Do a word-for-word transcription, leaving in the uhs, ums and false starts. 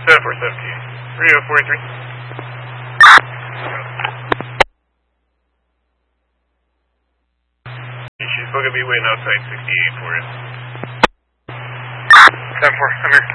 seven four seventeen. Radio forty-three. She's going to be waiting outside sixty-eight for you. seven four, come here.